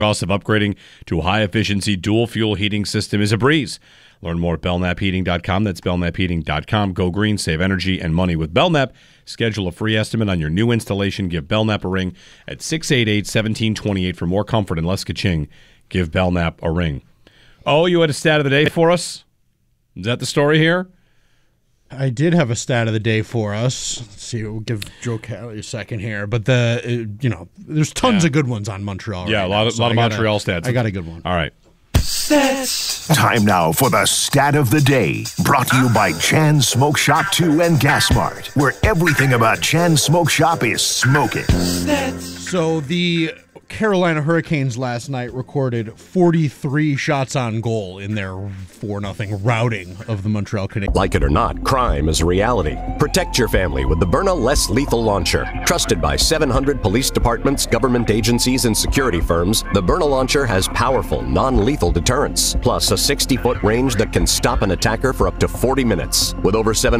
Cost of upgrading to a high-efficiency dual-fuel heating system is a breeze. Learn more at belknapheating.com. That's belknapheating.com. Go green, save energy and money with Belknap. Schedule a free estimate on your new installation. Give Belknap a ring at 688-1728 for more comfort and less ka-ching. Give Belknap a ring. Oh, you had a stat of the day for us? Is that the story here? I did have a stat of the day for us. Let's see, we'll give Joe Kelly a second here. But there's tons of good ones on Montreal. Yeah, right a lot of Montreal stats. I got a good one. All right. Stats. Time now for the stat of the day. Brought to you by Chan Smoke Shop 2 and Gas Mart, where everything about Chan Smoke Shop is smoking. So the Carolina Hurricanes last night recorded 43 shots on goal in their 4-0 routing of the Montreal Canadiens. Like it or not, crime is a reality. Protect your family with the Byrna Less Lethal Launcher. Trusted by 700 police departments, government agencies, and security firms, the Byrna Launcher has powerful, non-lethal deterrence, plus a 60-foot range that can stop an attacker for up to 40 minutes. With over 700